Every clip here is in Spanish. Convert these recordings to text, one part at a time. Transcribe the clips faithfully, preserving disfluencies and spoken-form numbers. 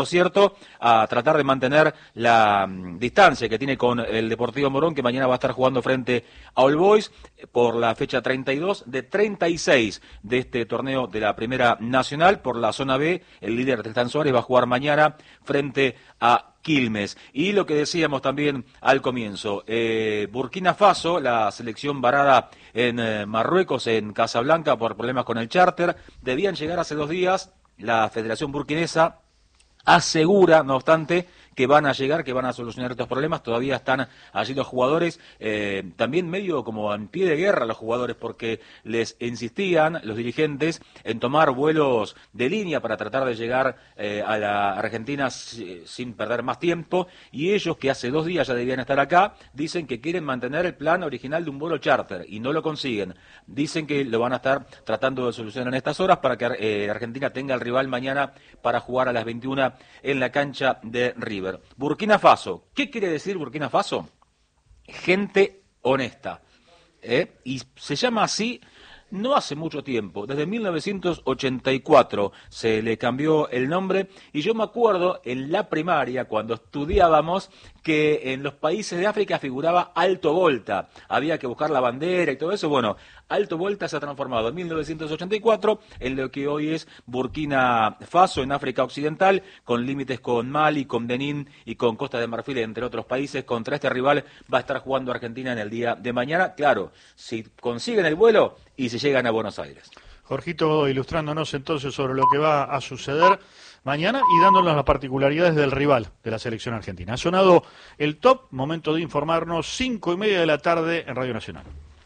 cierto, a tratar de mantener la um, distancia que tiene con el Deportivo Morón, que mañana va a estar jugando frente a All Boys por la fecha treinta y dos de treinta y seis de este torneo de la Primera Nacional. Por la zona B, el líder Tristán Suárez va a jugar mañana frente a Quilmes. Y lo que decíamos también al comienzo, eh, Burkina Faso, la selección varada en eh, Marruecos, en Casablanca, por problemas con el charter, debían llegar hace dos días. La Federación Burkinesa asegura, no obstante, que van a llegar, que van a solucionar estos problemas. Todavía están allí los jugadores, eh, también medio como en pie de guerra los jugadores, porque les insistían los dirigentes en tomar vuelos de línea para tratar de llegar eh, a la Argentina sin perder más tiempo, y ellos, que hace dos días ya debían estar acá, dicen que quieren mantener el plan original de un vuelo charter y no lo consiguen. Dicen que lo van a estar tratando de solucionar en estas horas para que eh, Argentina tenga el rival mañana para jugar a las veintiuna en la cancha de River. Burkina Faso, ¿qué quiere decir Burkina Faso? Gente honesta, ¿eh? Y se llama así no hace mucho tiempo, desde mil novecientos ochenta y cuatro se le cambió el nombre, y yo me acuerdo en la primaria, cuando estudiábamos, que en los países de África figuraba Alto Volta, había que buscar la bandera y todo eso. Bueno, Alto Volta se ha transformado en mil novecientos ochenta y cuatro en lo que hoy es Burkina Faso, en África Occidental, con límites con Mali, con Benín y con Costa de Marfil, entre otros países. Contra este rival va a estar jugando Argentina en el día de mañana, claro, si consiguen el vuelo y si llegan a Buenos Aires. Jorgito, ilustrándonos entonces sobre lo que va a suceder mañana y dándonos las particularidades del rival de la selección argentina. Ha sonado el top, momento de informarnos, cinco y media de la tarde en Radio Nacional.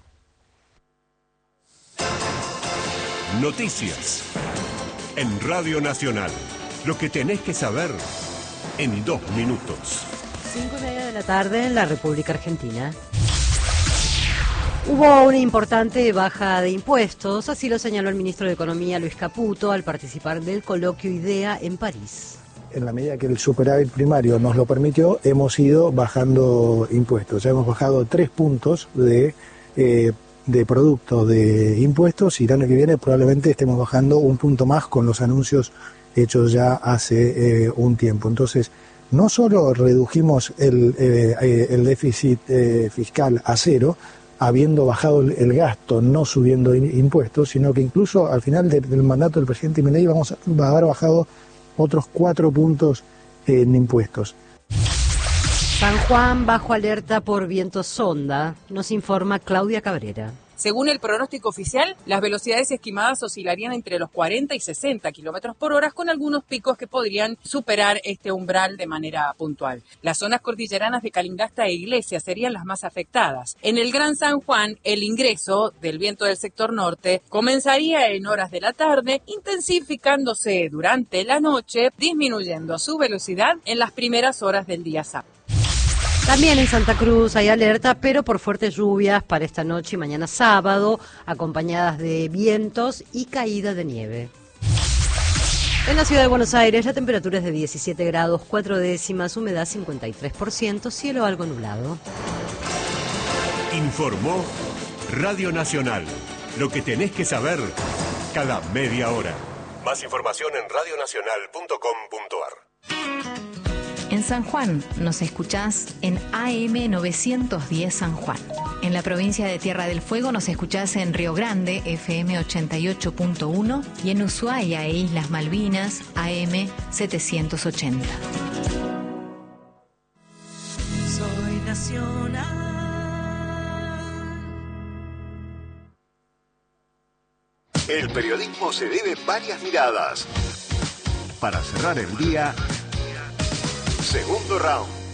Noticias en Radio Nacional. Lo que tenés que saber en dos minutos. Cinco y media de la tarde en la República Argentina. Hubo una importante baja de impuestos, así lo señaló el ministro de Economía, Luis Caputo, al participar del coloquio IDEA en París. En la medida que el superávit primario nos lo permitió, hemos ido bajando impuestos. Ya hemos bajado tres puntos de, eh, de producto de impuestos, y el año que viene probablemente estemos bajando un punto más con los anuncios hechos ya hace eh, un tiempo. Entonces, no solo redujimos el, eh, el déficit eh, fiscal a cero, habiendo bajado el gasto, no subiendo impuestos, sino que incluso al final de, del mandato del presidente Milei vamos a, va a haber bajado otros cuatro puntos en impuestos. San Juan bajo alerta por viento sonda, nos informa Claudia Cabrera. Según el pronóstico oficial, las velocidades estimadas oscilarían entre los cuarenta y sesenta kilómetros por hora, con algunos picos que podrían superar este umbral de manera puntual. Las zonas cordilleranas de Calingasta e Iglesia serían las más afectadas. En el Gran San Juan, el ingreso del viento del sector norte comenzaría en horas de la tarde, intensificándose durante la noche, disminuyendo su velocidad en las primeras horas del día sábado. También en Santa Cruz hay alerta, pero por fuertes lluvias para esta noche y mañana sábado, acompañadas de vientos y caída de nieve. En la ciudad de Buenos Aires la temperatura es de diecisiete grados, cuatro décimas, humedad cincuenta y tres por ciento, cielo algo nublado. Informó Radio Nacional. Lo que tenés que saber cada media hora. Más información en radio nacional punto com punto a r. En San Juan nos escuchás en A M novecientos diez San Juan. En la provincia de Tierra del Fuego nos escuchás en Río Grande, F M ochenta y ocho punto uno, y en Ushuaia e Islas Malvinas, A M setecientos ochenta. Soy nacional. El periodismo se debe varias miradas. Para cerrar el día, segundo round.